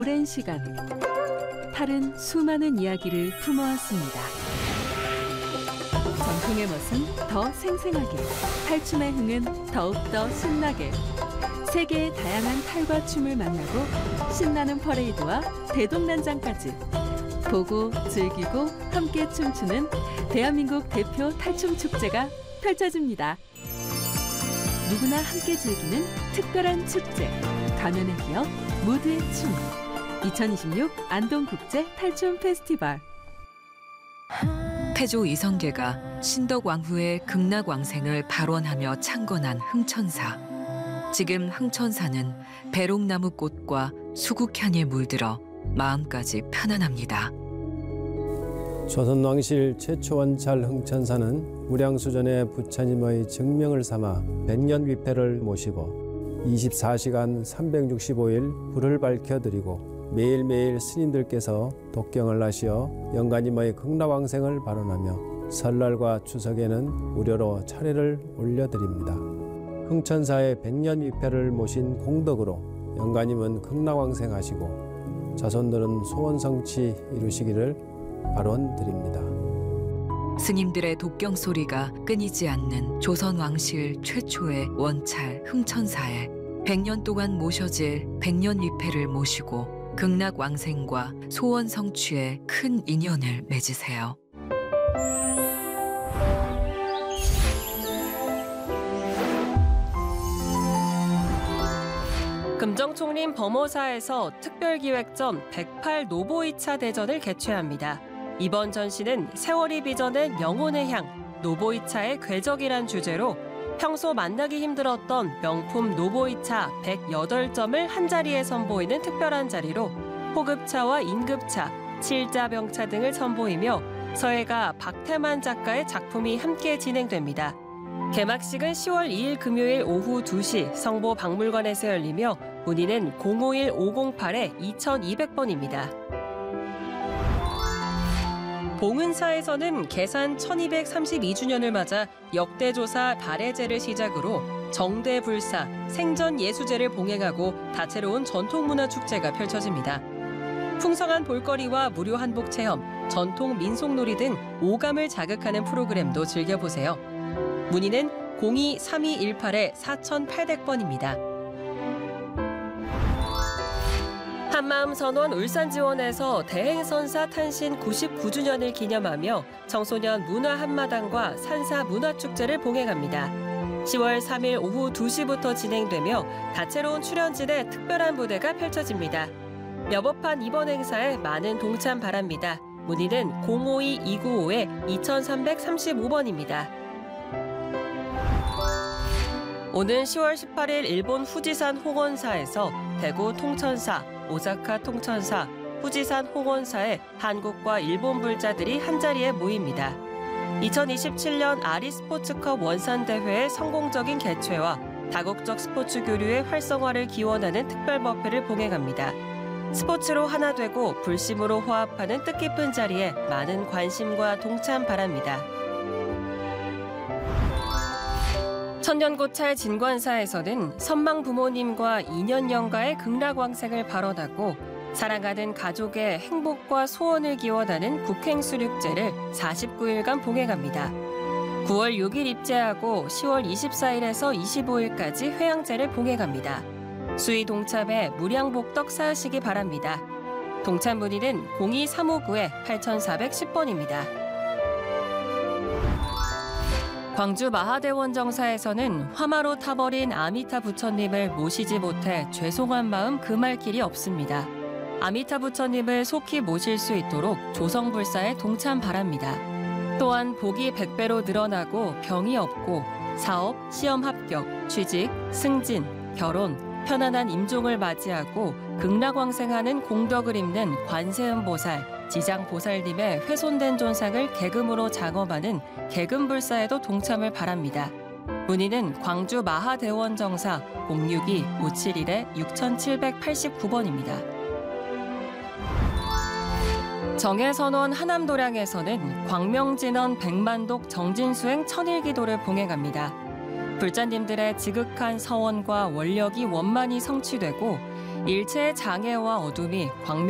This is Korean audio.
오랜 시간 탈은 수많은 이야기를 품어왔습니다. 전통의 멋은 더 생생하게, 탈춤의 흥은 더욱더 신나게. 세계의 다양한 탈과 춤을 만나고 신나는 퍼레이드와 대동단장까지 보고 즐기고 함께 춤추는 대한민국 대표 탈춤 축제가 펼쳐집니다. 누구나 함께 즐기는 특별한 축제, 가면의 기억, 모두의 춤. 2026 안동국제 탈춤 페스티벌. 태조 이성계가 신덕왕후의 극락왕생을 발원하며 창건한 흥천사. 지금 흥천사는 배롱나무 꽃과 수국향에 물들어 마음까지 편안합니다. 조선왕실 최초 원찰 흥천사는 무량수전의 부처님의 증명을 삼아 백년위패를 모시고 24시간 365일 불을 밝혀드리고 매일매일 스님들께서 독경을 하시어 영가님의 극락왕생을 발언하며 설날과 추석에는 무료로 차례를 올려드립니다. 흥천사의 백년위패를 모신 공덕으로 영가님은 극락왕생하시고 자손들은 소원성취 이루시기를 발언드립니다. 스님들의 독경 소리가 끊이지 않는 조선왕실 최초의 원찰 흥천사에 100년 동안 모셔질 백년위패를 모시고 극락왕생과 소원 성취에 큰 인연을 맺으세요. 금정총림 범호사에서 특별기획전 108 노보이차 대전을 개최합니다. 이번 전시는 세월이 빚어낸 영혼의 향, 노보이차의 궤적이란 주제로 평소 만나기 힘들었던 명품 노보이차 108점을 한자리에 선보이는 특별한 자리로 호급차와 인급차, 칠자병차 등을 선보이며 서예가 박태만 작가의 작품이 함께 진행됩니다. 개막식은 10월 2일 금요일 오후 2시 성보박물관에서 열리며 문의는 051-508-2200번입니다. 봉은사에서는 개산 1232주년을 맞아 역대조사 발해제를 시작으로 정대불사, 생전예수제를 봉행하고 다채로운 전통문화축제가 펼쳐집니다. 풍성한 볼거리와 무료 한복 체험, 전통 민속놀이 등 오감을 자극하는 프로그램도 즐겨보세요. 문의는 02-3218-4800번입니다. 한마음선원 울산지원에서 대행선사 탄신 99주년을 기념하며 청소년 문화 한마당과 산사 문화축제를 봉행합니다. 10월 3일 오후 2시부터 진행되며 다채로운 출연진의 특별한 무대가 펼쳐집니다. 여법한 이번 행사에 많은 동참 바랍니다. 문의는 052-295-2335번입니다. 오는 10월 18일 일본 후지산 홍원사에서 대구 통천사, 오사카 통천사, 후지산 홍원사의 한국과 일본 불자들이 한자리에 모입니다. 2027년 아리스포츠컵 원산대회의 성공적인 개최와 다국적 스포츠 교류의 활성화를 기원하는 특별법회를 봉행합니다. 스포츠로 하나 되고 불심으로 호합하는 뜻깊은 자리에 많은 관심과 동참 바랍니다. 천년고찰 진관사에서는 선망 부모님과 인연영가의 극락왕생을 발언하고 사랑하는 가족의 행복과 소원을 기원하는 국행수륙제를 49일간 봉행합니다. 9월 6일 입제하고 10월 24일에서 25일까지 회양제를 봉행합니다. 수의 동참에 무량복덕 쌓으시기 바랍니다. 동참 문의는 02-359-8410번입니다. 광주 마하대원정사에서는 화마로 타버린 아미타 부처님을 모시지 못해 죄송한 마음 금할 길이 없습니다. 아미타 부처님을 속히 모실 수 있도록 조성불사에 동참 바랍니다. 또한 복이 100배로 늘어나고 병이 없고 사업, 시험 합격, 취직, 승진, 결혼, 편안한 임종을 맞이하고 극락왕생하는 공덕을 입는 관세음보살, 지장보살님의 훼손된 존상을 계금으로 장엄하는 계금불사에도 동참을 바랍니다. 문의는 광주 마하대원정사 062-571-6789번입니다. 정해선원 하남도량에서는 광명진원 백만독 정진수행 천일기도를 봉행합니다. 불자님들의 지극한 서원과 원력이 원만히 성취되고 일체의 장애와 어둠이 광명